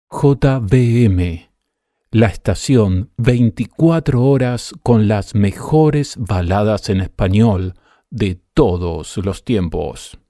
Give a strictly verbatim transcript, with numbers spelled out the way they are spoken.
J B M, la estación veinticuatro horas con las mejores baladas en español de todos los tiempos.